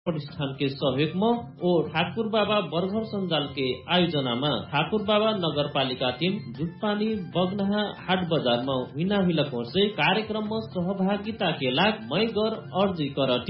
प्रतिष्ठान के सहयोग में ओ ठाकुर बाबा बर्घर संजाल के आयोजना में ठाकुर बाबा नगर पालिका टीम जुटपानी बगनहा हाट बाजार में हुइना हुइला से कार्यक्रम में सहभागिता के लाग मई गर अर्जी कर